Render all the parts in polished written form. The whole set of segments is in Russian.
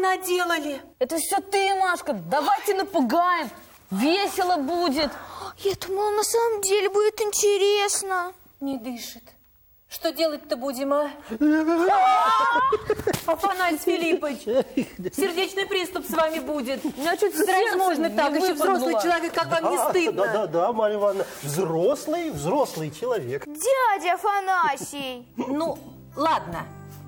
наделали? Это все ты, Машка. Давайте напугаем. Весело будет. Я думала, на самом деле будет интересно. Не дышит. Что делать-то будем, а? Афанасий Филиппович, сердечный приступ с вами будет. Меня чуть Разве можно так? Еще взрослый человек, как вам не стыдно? Да, Марья Ивановна, взрослый человек. Дядя Афанасий. Ну, ладно.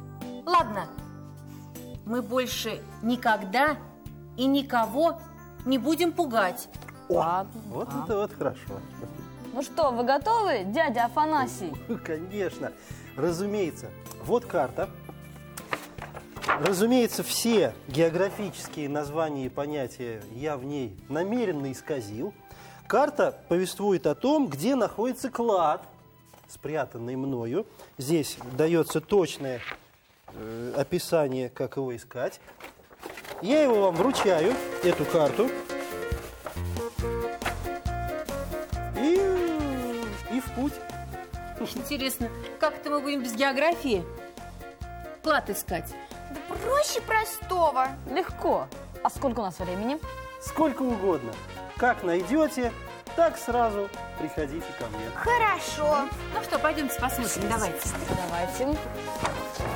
Мы больше никогда и никого не будем пугать. Ладно. Вот это вот хорошо. Ну что, вы готовы, дядя Афанасий? Конечно, разумеется. Вот карта. Разумеется, все географические названия и понятия я в ней намеренно исказил. Карта повествует о том, где находится клад, спрятанный мною. Здесь дается точное описание, как его искать. Я его вам вручаю, эту карту. И в путь. Интересно, как это мы будем без географии клад искать? Да проще простого. Легко. А сколько у нас времени? Сколько угодно. Как найдете, так сразу приходите ко мне. Хорошо. Ну что, пойдемте посмотрим, давайте. Давайте.